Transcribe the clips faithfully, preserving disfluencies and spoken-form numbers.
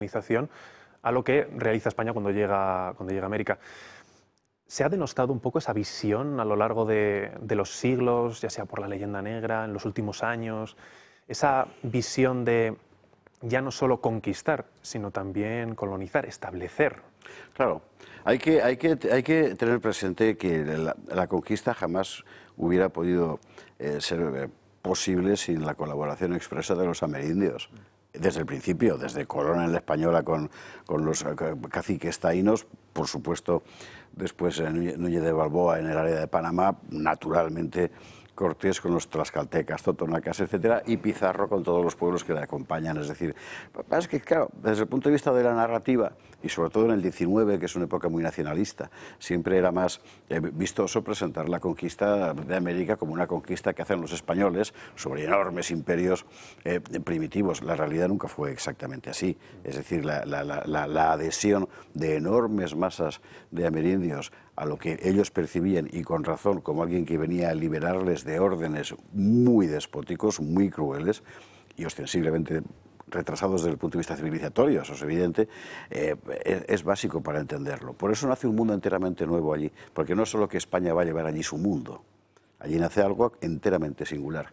colonización a lo que realiza España cuando llega, cuando llega a América. ¿Se ha denostado un poco esa visión a lo largo de, de los siglos, ya sea por la leyenda negra, en los últimos años? Esa visión de ya no solo conquistar, sino también colonizar, establecer. Claro, hay que, hay que, hay que tener presente que la, la conquista jamás hubiera podido eh, ser eh, posible sin la colaboración expresa de los amerindios. Desde el principio, desde Corona en la Española con, con los caciques taínos, por supuesto, después Núñez de Balboa en el área de Panamá, naturalmente Cortés con los tlaxcaltecas, totonacas, etcétera, y Pizarro con todos los pueblos que le acompañan. Es decir, es que, claro, desde el punto de vista de la narrativa, y sobre todo en el diecinueve, que es una época muy nacionalista, siempre era más eh, vistoso presentar la conquista de América como una conquista que hacen los españoles sobre enormes imperios eh, primitivos. La realidad nunca fue exactamente así. Es decir, la, la, la, la adhesión de enormes masas de amerindios a lo que ellos percibían, y con razón, como alguien que venía a liberarles de órdenes muy despóticos, muy crueles y ostensiblemente retrasados desde el punto de vista civilizatorio, eso es evidente, eh, es, es básico para entenderlo. Por eso nace un mundo enteramente nuevo allí, porque no es solo que España va a llevar allí su mundo, allí nace algo enteramente singular.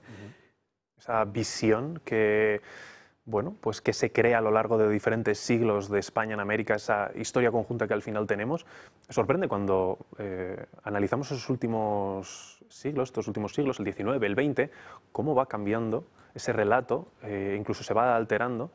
Esa visión que... bueno, pues que se crea a lo largo de diferentes siglos de España en América, esa historia conjunta que al final tenemos, sorprende cuando eh, analizamos esos últimos siglos, estos últimos siglos, el diecinueve, el veinte, cómo va cambiando ese relato, eh, incluso se va alterando,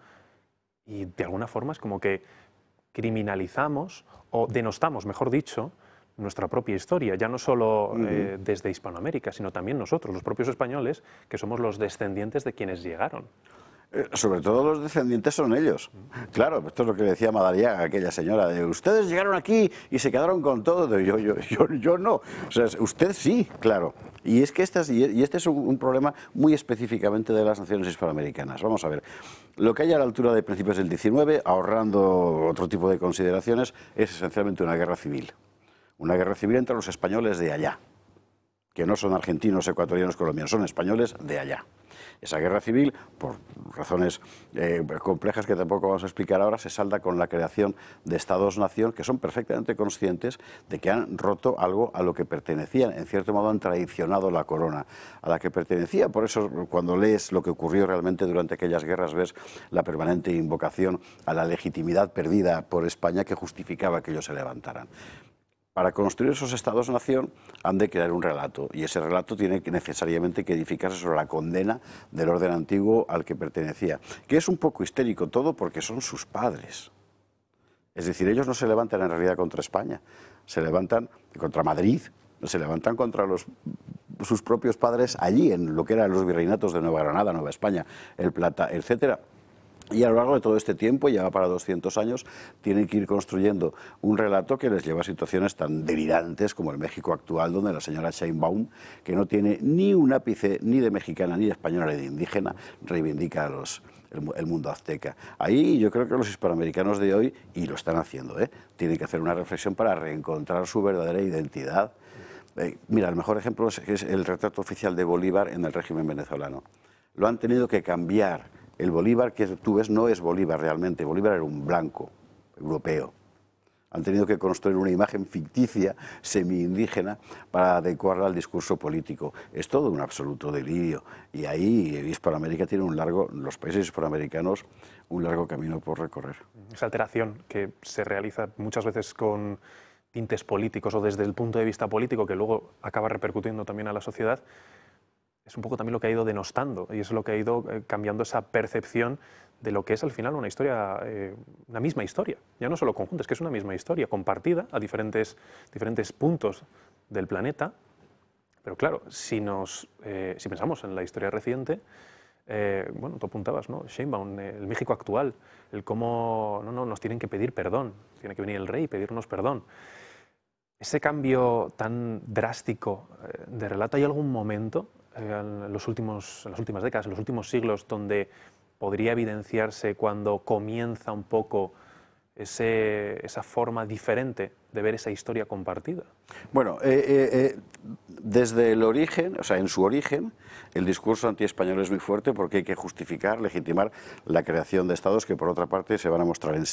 y de alguna forma es como que criminalizamos o denostamos, mejor dicho, nuestra propia historia, ya no solo eh, desde Hispanoamérica, sino también nosotros, los propios españoles, que somos los descendientes de quienes llegaron. Sobre todo los descendientes son ellos. Claro, esto es lo que decía Madariaga, aquella señora, de ustedes llegaron aquí y se quedaron con todo. Yo, yo, yo, yo no. O sea, usted sí, claro. Y es que este es, y este es un, un problema muy específicamente de las naciones hispanoamericanas. Vamos a ver, lo que hay a la altura de principios del diecinueve, ahorrando otro tipo de consideraciones, es esencialmente una guerra civil. Una guerra civil entre los españoles de allá, que no son argentinos, ecuatorianos, colombianos, son españoles de allá. Esa guerra civil, por razones eh, complejas que tampoco vamos a explicar ahora, se salda con la creación de Estados-nación que son perfectamente conscientes de que han roto algo a lo que pertenecían. En cierto modo han traicionado la corona a la que pertenecía. Por eso, cuando lees lo que ocurrió realmente durante aquellas guerras, ves la permanente invocación a la legitimidad perdida por España que justificaba que ellos se levantaran. Para construir esos estados-nación han de crear un relato, y ese relato tiene que necesariamente que edificarse sobre la condena del orden antiguo al que pertenecía, que es un poco histérico todo porque son sus padres. Es decir, ellos no se levantan en realidad contra España, se levantan contra Madrid, se levantan contra los, sus propios padres allí, en lo que eran los virreinatos de Nueva Granada, Nueva España, El Plata, etcétera. Y a lo largo de todo este tiempo, ya para doscientos años, tienen que ir construyendo un relato que les lleva a situaciones tan delirantes como el México actual, donde la señora Sheinbaum, que no tiene ni un ápice ni de mexicana, ni de española, ni de indígena, reivindica a los, el, el mundo azteca. Ahí yo creo que los hispanoamericanos de hoy, y lo están haciendo, ¿eh? tienen que hacer una reflexión para reencontrar su verdadera identidad. Eh, mira, el mejor ejemplo es, es el retrato oficial de Bolívar en el régimen venezolano. Lo han tenido que cambiar. El Bolívar que tú ves no es Bolívar realmente, Bolívar era un blanco europeo. Han tenido que construir una imagen ficticia, semi-indígena, para adecuarla al discurso político. Es todo un absoluto delirio. Y ahí Hispanoamérica tiene un largo, los países hispanoamericanos, un largo camino por recorrer. Esa alteración que se realiza muchas veces con tintes políticos o desde el punto de vista político, que luego acaba repercutiendo también a la sociedad, es un poco también lo que ha ido denostando y es lo que ha ido eh, cambiando esa percepción de lo que es al final una historia, eh, una misma historia, ya no solo conjunta, es que es una misma historia compartida a diferentes, diferentes puntos del planeta, pero claro, si, nos, eh, si pensamos en la historia reciente, eh, bueno, tú apuntabas, ¿no? Sheinbaum, eh, el México actual, el cómo no, no, nos tienen que pedir perdón, tiene que venir el rey y pedirnos perdón. Ese cambio tan drástico eh, de relato, ¿hay algún momento en, los últimos, en las últimas décadas, en los últimos siglos, donde podría evidenciarse cuando comienza un poco ese, esa forma diferente de ver esa historia compartida? Bueno, eh, eh, eh, desde el origen, o sea, en su origen, el discurso antiespañol es muy fuerte porque hay que justificar, legitimar la creación de estados que, por otra parte, se van a mostrar en